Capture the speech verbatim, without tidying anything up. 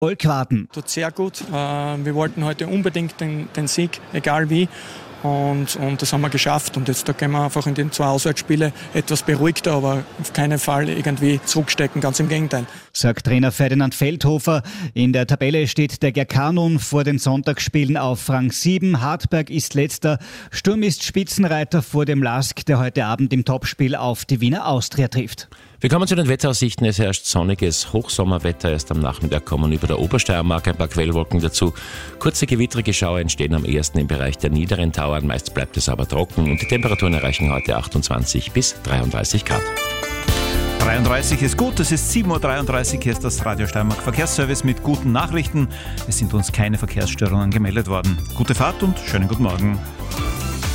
Olkwarten. Tut sehr gut. Wir wollten heute unbedingt den, den Sieg, egal wie. Und, und das haben wir geschafft. Und jetzt da können wir einfach in den zwei Auswärtsspiele etwas beruhigter, aber auf keinen Fall irgendwie zurückstecken, ganz im Gegenteil. Sagt Trainer Ferdinand Feldhofer. In der Tabelle steht der G K nun vor den Sonntagsspielen auf Rang sieben. Hartberg ist letzter. Sturm ist Spitzenreiter vor dem LASK, der heute Abend im Topspiel auf die Wiener Austria trifft. Wir kommen zu den Wetteraussichten. Es herrscht sonniges Hochsommerwetter. Erst am Nachmittag kommen über der Obersteiermark ein paar Quellwolken dazu. Kurze gewittrige Schauer entstehen am ehesten im Bereich der niederen Tauern. Meist bleibt es aber trocken und die Temperaturen erreichen heute achtundzwanzig bis dreiunddreißig Grad. dreiunddreißig ist gut, es ist sieben Uhr dreiunddreißig, hier ist das Radio Steiermark Verkehrsservice mit guten Nachrichten. Es sind uns keine Verkehrsstörungen gemeldet worden. Gute Fahrt und schönen guten Morgen.